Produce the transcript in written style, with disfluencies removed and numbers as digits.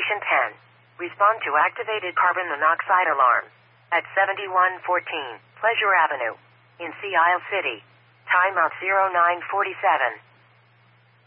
Station 10. Respond to activated carbon monoxide alarm. At 7114 Pleasure Avenue. In Sea Isle City. Timeout 0947.